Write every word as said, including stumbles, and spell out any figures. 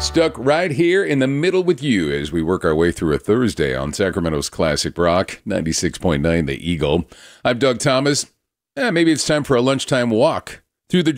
Stuck right here in the middle with you as we work our way through a Thursday on Sacramento's Classic Rock, ninety-six point nine The Eagle. I'm Doug Thomas. Eh, maybe it's time for a lunchtime walk through the